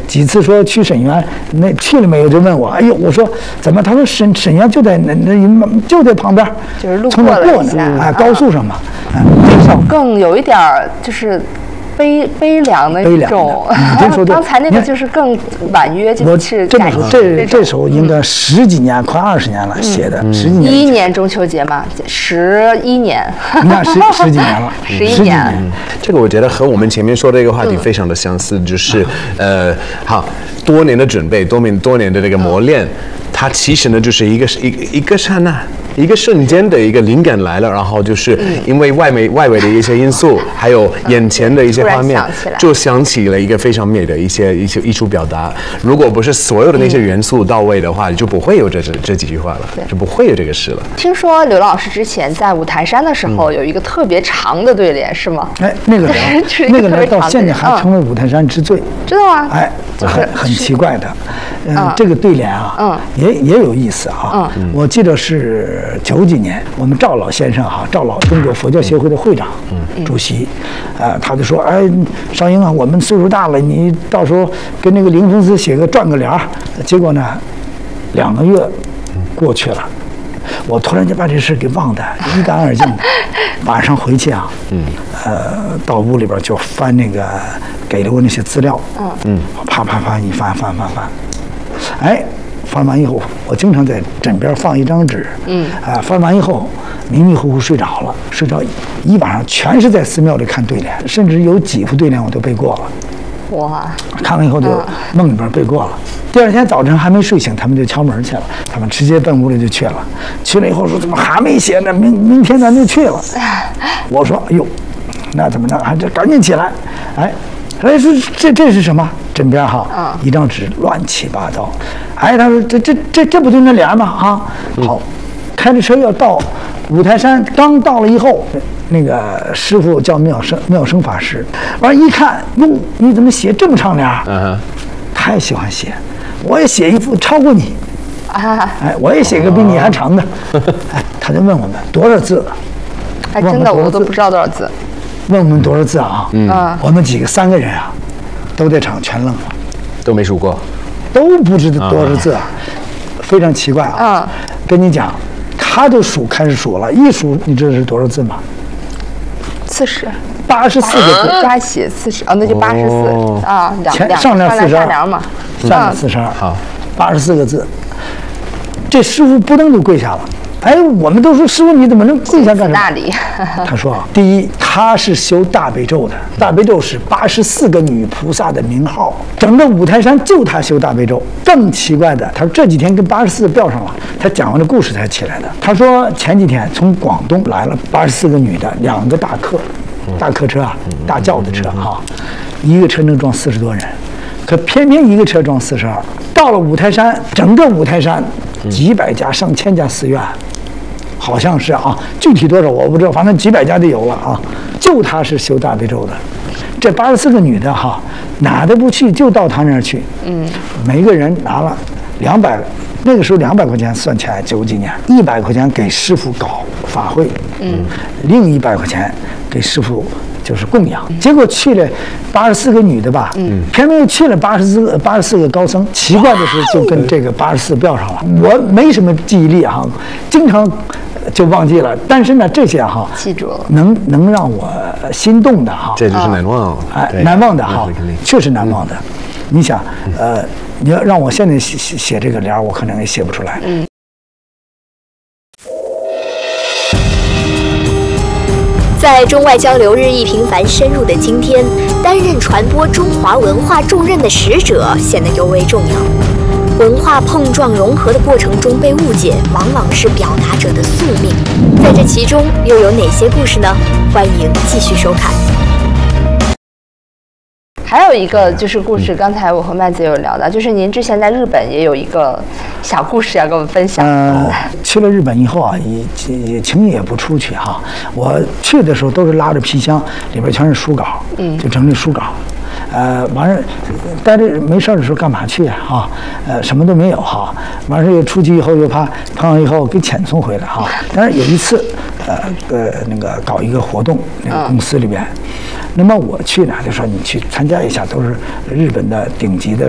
几次说去沈园，那去了没有就问我，哎呦，我说怎么？他说沈园就在就在旁边， 就是路从那过呢，哎，高速上嘛。 这首更有一点就是悲凉的一种。刚才那个就是更婉约，就是这首应该10几年，快20年了写的，10几年。 11年中秋节嘛，11年。 你看10几年了 ，11年。 这个我觉得和我们前面说的一个话题非常的相似，就是好多年的准备，多年的这个磨练。它其实呢，就是一个刹那，一个瞬间的一个灵感来了，然后就是因为外围的一些因素，还有眼前的一些画面，就想起了一个非常美的一些艺术表达。如果不是所有的那些元素到位的话，就不会有这几句话了，就不会有这个事了。 听说刘老师之前在五台山的时候有一个特别长的对联，是吗？ 哎，那个人到现在还成为五台山之最， 知道吗？ 哎，很奇怪的。这个对联啊，也有意思啊。我记得是90几年，我们赵老先生哈，赵老中国佛教协会的会长、主席，他就说，哎，少英啊，我们岁数大了，你到时候跟那个灵峰寺撰个联儿。结果呢，2个月过去了，我突然就把这事给忘得一干二净的。晚上回去啊，到屋里边就翻那个给了我那些资料，啪一翻，哎，翻完以后，我经常在枕边放一张纸，翻完以后迷迷糊糊睡着了，睡着一晚上全是在寺庙里看对联，甚至有几副对联我都背过了。 哇！ 看完以后就梦里边背过了。第二天早晨还没睡醒，他们就敲门去了，他们直接奔屋里就去了。去了以后说怎么还没写呢？明天咱就去了。我说哎呦，那怎么着？还这赶紧起来！哎，说这是什么？枕边哈，一张纸乱七八糟。哎，他说这不就那联吗？啊，好，开着车要到五台山，刚到了以后，那个师傅叫妙生法师，完一看，哟，你怎么写这么长联？太喜欢写，我也写一副超过你。哎，我也写个比你还长的。哎，他就问我们多少字？ 还真的我都不知道多少字。 问我们多少字啊？我们3个人啊，都在场全愣了， 都没数过， 都不知道多少字啊，非常奇怪啊。跟你讲，他就开始数了，一数你知道是多少字吗 ？40，84 个字， 加写40，那就84啊， 上联42， 下联嘛， 上联42，好，84个字。这师傅不登就跪下了。哎，我们都说师傅你怎么能跪下干什么？他说啊，第一，他是修大悲咒的，大悲咒是84个女菩萨的名号，整个五台山就他修大悲咒。更奇怪的，他说这几天跟84个飙上了，他讲完这故事才起来的。他说前几天从广东来了84个女的，2个大客车啊，大轿子车啊，一个车能装40多人，可偏偏一个车装42。到了五台山，整个五台山几百家、上千家寺院。好像是啊，具体多少我不知道，反正几百家就有了啊。就他是修大悲咒的，这84个女的哈，哪都不去，就到他那儿去。每个人拿了200，那个时候200块钱算起来90几年，100块钱给师傅搞法会，另100块钱给师傅就是供养。结果去了84个女的吧，偏偏又去了84个高僧。奇怪的是，就跟这个84飙上了。我没什么记忆力啊，经常就忘记了。但是呢，这些哈记住了， 能让我心动的哈， 这就是难忘， 难忘的哈，确实难忘的。你想，你要让我现在写这个联，我可能也写不出来。 在中外交流日益频繁深入的今天，担任传播中华文化重任的使者显得尤为重要。文化碰撞融合的过程中被误解，往往是表达者的宿命。在这其中又有哪些故事呢？欢迎继续收看。 还有一个就是故事，刚才我和麦子有聊到，就是您之前在日本也有一个小故事要跟我们分享。 去了日本以后啊，也轻易也不出去哈。我去的时候都是拉着皮箱，里边全是书稿，就整理书稿。完事待着没事的时候干嘛去啊？什么都没有哈。完事又出去以后又怕碰上以后给遣送回来哈。但是有一次，那个搞一个活动，那个公司里边，那么我去呢就说你去参加一下，都是日本的顶级的